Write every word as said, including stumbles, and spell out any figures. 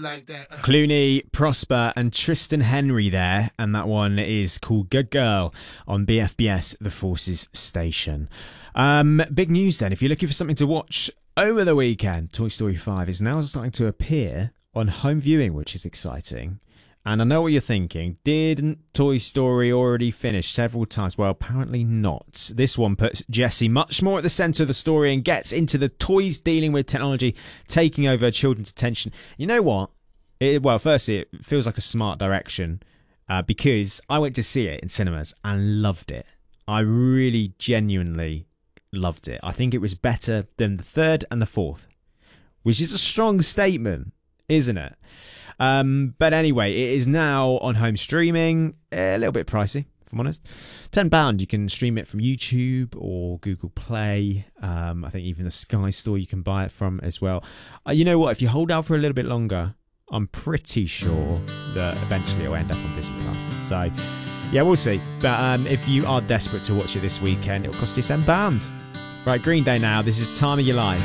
like that. Clooney, Prosper, and Tristan Henry there, and that one is called Good Girl on B F B S, The Forces Station. Um, big news then, if you're looking for something to watch over the weekend, Toy Story five is now starting to appear on home viewing, which is exciting. And I know what you're thinking. Didn't Toy Story already finish several times? Well, apparently not. This one puts Jessie much more at the centre of the story and gets into the toys dealing with technology, taking over children's attention. You know what? It, well, firstly, it feels like a smart direction uh, because I went to see it in cinemas and loved it. I really, genuinely loved it. I think it was better than the third and the fourth, which is a strong statement, isn't it? Um, but anyway, it is now on home streaming. A little bit pricey, if I'm honest. ten pounds, you can stream it from YouTube or Google Play. Um, I think even the Sky Store you can buy it from as well. Uh, you know what? If you hold out for a little bit longer, I'm pretty sure that eventually it'll end up on Disney Plus. So, yeah, we'll see. But um, if you are desperate to watch it this weekend, it'll cost you ten pounds. Right, Green Day now. This is Time of Your Life.